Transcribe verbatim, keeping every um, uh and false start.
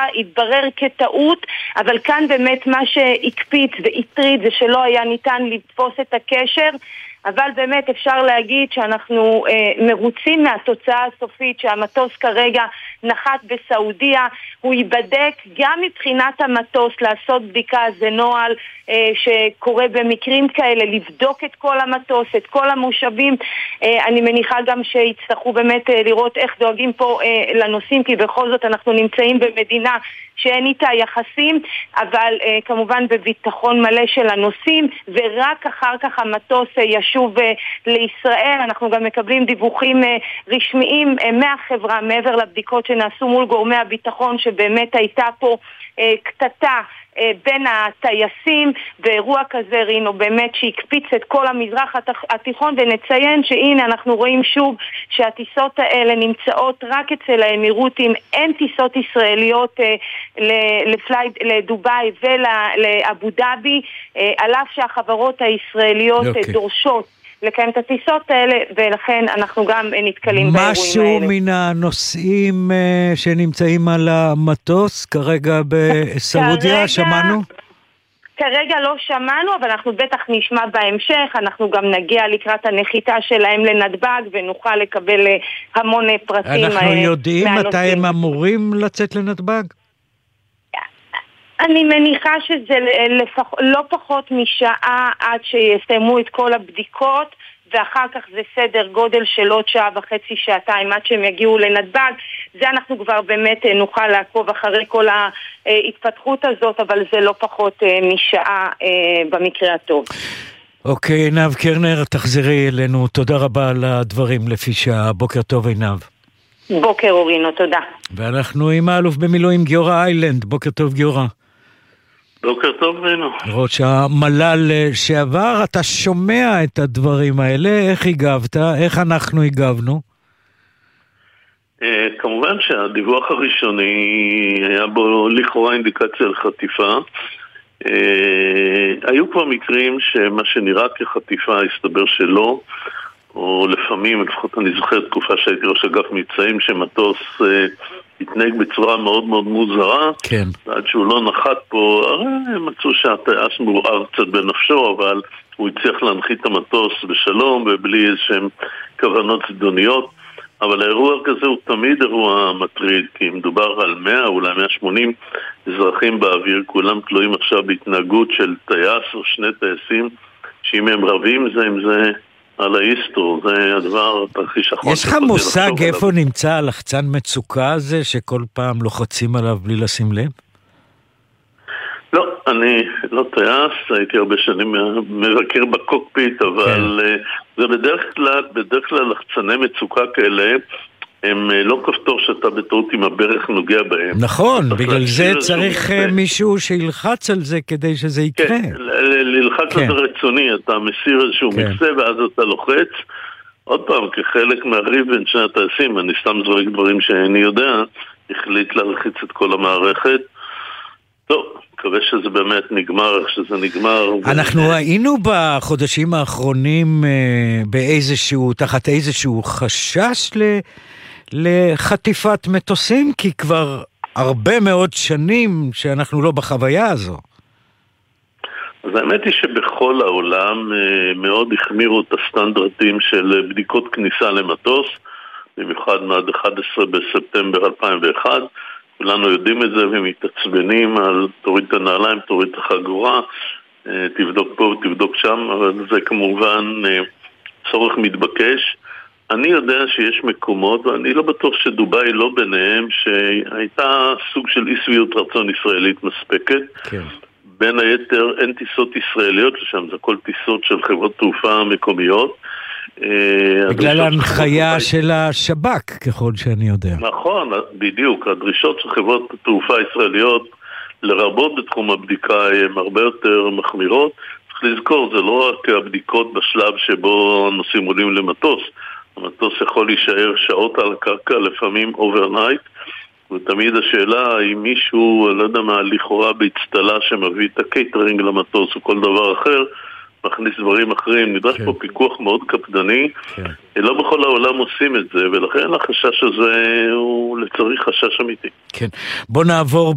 התברר כטעות, אבל כאן באמת מה שהקפיץ והטריד זה שלא היה ניתן לתפוס את הקשר, אבל באמת אפשר להגיד שאנחנו אה, מרוצים מהתוצאה הסופית שהמטוס כרגע נחת בסעודיה. הוא ייבדק גם מבחינת המטוס, לעשות בדיקה, זה נוהל אה, שקורה במקרים כאלה, לבדוק את כל המטוס, את כל המושבים. אה, אני מניחה גם שיצטרכו באמת אה, לראות איך דואגים פה אה, לנוסעים, כי בכל זאת אנחנו נמצאים במדינה שאין איתה יחסים, אבל אה, כמובן בביטחון מלא של הנוסעים, ורק אחר כך המטוס אה, ישוב אה, לישראל. אנחנו גם מקבלים דיווחים אה, רשמיים אה, מהחברה, מעבר לבדיקות שנעשו מול גורמי הביטחון, שבאמת הייתה פה אה, קטטה אה, בין הטייסים, ואירוע כזה רינו באמת שהקפיץ את כל המזרח התיכון. ונציין שהנה אנחנו רואים שוב שהטיסות האלה נמצאות רק אצל האמירותים, אין טיסות ישראליות אה, לפלייד לדובאי ולאבו דאבי, על אף שהחברות הישראליות okay. דורשות לקיים את הטיסות האלה, ולכן אנחנו גם נתקלים באירועים האלה. משהו מן הנושאים שנמצאים על המטוס כרגע בסעודיה, כרגע, שמענו? כרגע לא שמענו, אבל אנחנו בטח נשמע בהמשך. אנחנו גם נגיע לקראת הנחיתה שלהם לנתב"ג ונוכל לקבל המון פרטים. אנחנו יודעים מתי הם אמורים לצאת לנתב"ג? אני מניחה שזה לפח, לא פחות משעה עד שיסיימו את כל הבדיקות, ואחר כך זה סדר גודל של עוד שעה וחצי, שעתיים עד שהם יגיעו לנתב"ג. זה אנחנו כבר באמת נוכל לעקוב אחרי כל ההתפתחות הזאת, אבל זה לא פחות משעה במקרה הטוב. אוקיי, עינב קרנר, תחזרי אלינו. תודה רבה על הדברים לפי שעה. בוקר טוב עינב. בוקר אורינו, תודה. ואנחנו עם האלוף במילואים גיורא איילנד. בוקר טוב גיורא. בוקר טוב רינו. ראש המל"ל שעבר, אתה שומע את הדברים האלה, איך הגבת? איך אנחנו הגבנו? כמובן שהדיווח הראשוני היה בו לכאורה אינדיקציה לחטיפה. היו כבר מקרים שמה שנראה כחטיפה הסתבר שלא, או לפעמים, לפחות אני זוכר תקופה שהייתי ראש אגף מבצעים, שמטוס התנהג בצורה מאוד מאוד מוזרה, כן. עד שהוא לא נחת פה, הרי מצאו שהטייס מעורער קצת בנפשו, אבל הוא הצליח להנחית את המטוס בשלום ובלי איזשהם כוונות זדוניות. אבל האירוע כזה הוא תמיד אירוע מטריד, כי מדובר על מאה, אולי מאה ושמונים אזרחים באוויר, כולם תלויים עכשיו בהתנהגות של טייס או שני טייסים, שאם הם רבים זה עם זה על האיסטור, זה הדבר הכי שחון. יש לך מושג איפה נמצא הלחצן מצוקה הזה, שכל פעם לוחצים עליו בלי לשים לב? לא, אני לא טייס, הייתי הרבה שנים מבקר בקוקפיט, אבל כן. זה בדרך כלל, בדרך כלל לחצני מצוקה כאלה, הם לא כפתור שאתה בטעות עם הברך נוגע בהם. נכון, בגלל זה צריך מישהו שילחץ על זה כדי שזה יקרה. כן, ללחץ על זה רצוני, אתה מסיר איזשהו מקצה ואז אתה לוחץ. עוד פעם, כחלק מהריב בין שני הטייסים, אני סתם זורק דברים שאני יודע, החליט להלחיץ את כל המערכת. טוב, מקווה שזה באמת נגמר, איך שזה נגמר. אנחנו היינו בחודשים האחרונים באיזשהו, תחת איזשהו חשש ל... לחטיפת מטוסים, כי כבר הרבה מאוד שנים שאנחנו לא בחוויה הזו. אז האמת היא שבכל העולם מאוד החמירו את הסטנדרטים של בדיקות כניסה למטוס, במיוחד מעד אחד עשר בספטמבר אלפיים ואחת. כולנו יודעים את זה ומתעצבנים על תוריד את הנעליים, תוריד את החגורה, תבדוק פה ותבדוק שם, אבל זה כמובן צורך מתבקש. אני יודע שיש מקומות, ואני לא בטוח שדובאי לא ביניהם, שהייתה סוג של אי שביעות רצון ישראלית מספקת. כן. בין היתר אין טיסות ישראליות לשם, זה כל טיסות של חברות תעופה מקומיות. בגלל ההנחיה של השב"כ, ככל שאני יודע. נכון, בדיוק. הדרישות של חברות תעופה ישראליות, לרבות בתחום הבדיקה, הן הרבה יותר מחמירות. צריך לזכור, זה לא רק הבדיקות בשלב שבו הנוסעים עולים למטוס. המטוס יכול להישאר שעות על הקרקע, לפעמים אוברנייט, ותמיד השאלה האם מישהו, לא יודע מה, לכאורה בהצטלה שמביא את הקייטרינג למטוס או כל דבר אחר, מכניס דברים אחרים, נדרש כן. פה פיקוח מאוד קפדני, כן. לא בכל העולם עושים את זה, ולכן החשש הזה הוא לצריך חשש אמיתי. כן, בוא נעבור